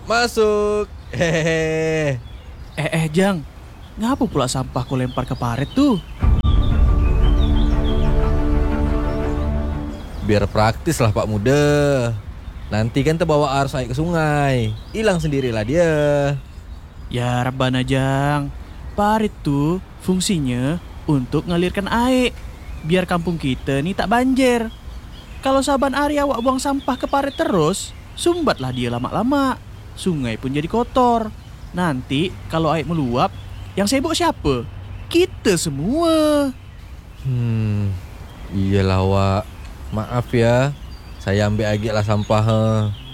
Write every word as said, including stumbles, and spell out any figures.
Masuk. Hehehe. Eh eh Jang, ngapa pula sampah kau lempar ke paret tuh? Biar praktis lah Pak Muda. Nanti kan terbawa arus air ke sungai, hilang sendirilah dia. Ya Rabbana Jang, parit tuh fungsinya untuk ngalirkan air, biar kampung kita nih tak banjir. Kalau saban hari awak buang sampah ke parit terus, sumbatlah dia lama-lama. Sungai pun jadi kotor. Nanti kalau air meluap, yang sibuk siapa? Kita semua. Hmm, iyalah Wak. Maaf ya, saya ambil agak lah sampah.